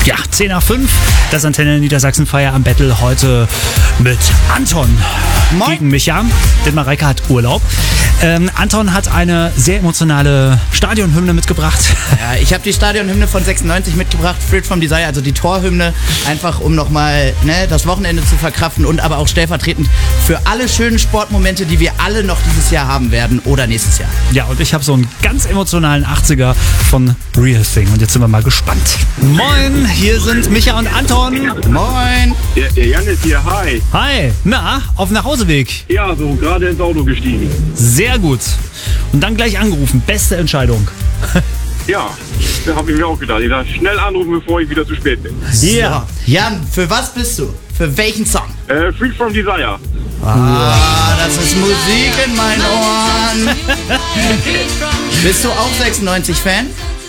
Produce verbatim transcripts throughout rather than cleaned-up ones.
Ja, zehn nach fünf, das Antenne Niedersachsen Feierabend Battle heute mit Anton Moin. gegen Micha, denn Mareike hat Urlaub. Ähm, Anton hat eine sehr emotionale Stadionhymne mitgebracht. Ja, ich habe die Stadionhymne von sechsundneunzig mitgebracht, Freed from Desire, also die Torhymne, einfach um nochmal ne, das Wochenende zu verkraften und aber auch stellvertretend für alle schönen Sportmomente, die wir alle noch dieses Jahr haben werden oder nächstes Jahr. Ja, und ich habe so einen ganz emotionalen achtziger von Real Thing und jetzt sind wir mal gespannt. Moin, hier sind Micha und Anton. Moin! Der, der Jan ist hier, hi. Hi, na, auf dem Nachhauseweg. Ja, so gerade ins Auto gestiegen. Sehr gut. Und dann gleich angerufen, beste Entscheidung. Ja, da habe ich mir auch gedacht. Ich dachte, schnell anrufen, bevor ich wieder zu spät bin. Ja. So, Jan, für was bist du? Für welchen Song? Äh, Freed from Desire. Ah, das ist Musik in meinen Ohren. Bist du auch sechsundneunzig-Fan?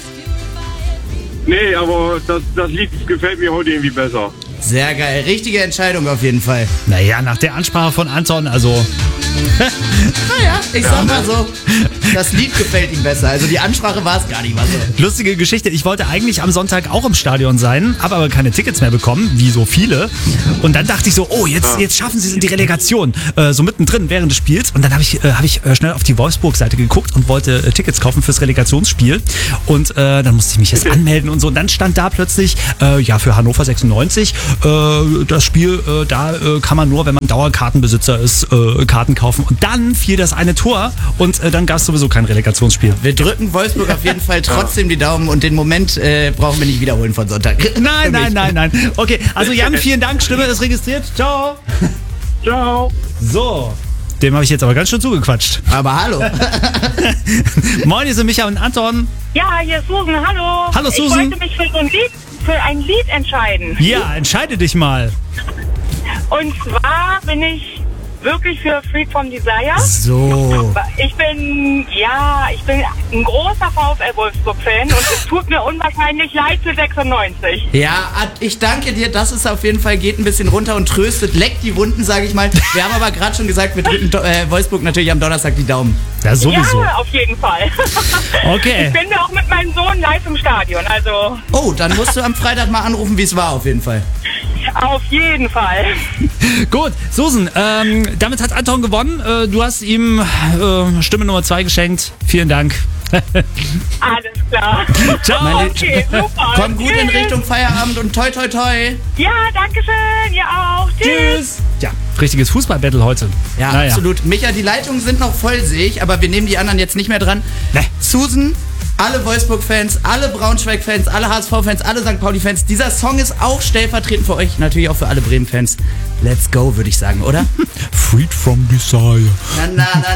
Nee, aber das, das Lied gefällt mir heute irgendwie besser. Sehr geil, richtige Entscheidung auf jeden Fall. Naja, nach der Ansprache von Anton, also... Naja, ich sag mal so, das Lied gefällt ihm besser. Also die Ansprache war es gar nicht mal so. Lustige Geschichte, ich wollte eigentlich am Sonntag auch im Stadion sein, habe aber keine Tickets mehr bekommen, wie so viele. Und dann dachte ich so, oh, jetzt, jetzt schaffen sie es in die Relegation, äh, so mittendrin während des Spiels. Und dann habe ich, äh, hab ich äh, schnell auf die Wolfsburg-Seite geguckt und wollte äh, Tickets kaufen fürs Relegationsspiel. Und äh, dann musste ich mich jetzt anmelden und so. Und dann stand da plötzlich, äh, ja, für Hannover sechsundneunzig, äh, das Spiel, äh, da äh, kann man nur, wenn man Dauerkartenbesitzer ist, äh, Karten kaufen. Und dann fiel das eine Tor und äh, dann gab es sowieso kein Relegationsspiel. Wir drücken Wolfsburg auf jeden Fall trotzdem die Daumen und den Moment äh, brauchen wir nicht wiederholen von Sonntag. Nein, nein, nein, nein. Okay, also Jan, vielen Dank. Stimme ist registriert. Ciao. Ciao. So, dem habe ich jetzt aber ganz schön zugequatscht. Aber hallo. Moin, hier sind Micha und Anton. Ja, hier ist Susan, hallo. Hallo, Susan. Ich wollte mich für so ein Lied, für ein Lied entscheiden. Ja, entscheide dich mal. Und zwar bin ich wirklich für Freed from Desire. So. Ich bin, ja, ich bin ein großer VfL Wolfsburg-Fan und es tut mir unwahrscheinlich leid für sechsundneunzig. Ja, ich danke dir. Das ist auf jeden Fall, geht ein bisschen runter und tröstet, leckt die Wunden, sage ich mal. Wir haben aber gerade schon gesagt, wir drücken äh, Wolfsburg natürlich am Donnerstag die Daumen. Ja, sowieso. Ja, auf jeden Fall. Okay. Ich bin da auch mit meinem Sohn live im Stadion, also Oh, dann musst du am Freitag mal anrufen, wie es war auf jeden Fall. auf jeden Fall. Gut, Susan, ähm, damit hat Anton gewonnen. Äh, du hast ihm äh, Stimme Nummer zwei geschenkt. Vielen Dank. Alles klar. Ciao. Meine- Okay, super. Komm gut in Tschüss. Richtung Feierabend und toi toi toi. Ja, danke schön. Ihr auch. Tschüss. Tschüss. Ja, richtiges Fußball-Battle heute. Ja, Naja. absolut. Micha, die Leitungen sind noch voll, sehe ich, aber wir nehmen die anderen jetzt nicht mehr dran. Nee. Susan, alle Wolfsburg-Fans, alle Braunschweig-Fans, alle H S V-Fans, alle Sankt Pauli-Fans. Dieser Song ist auch stellvertretend für euch, natürlich auch für alle Bremen-Fans. Let's go, würde ich sagen, oder? Freed from Desire. Na, na, na.